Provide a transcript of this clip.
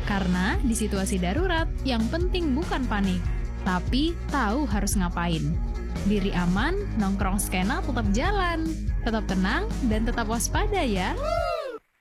Karena di situasi darurat, yang penting bukan panik, tapi tahu harus ngapain. Diri aman, nongkrong skena tetap jalan. Tetap tenang dan tetap waspada ya.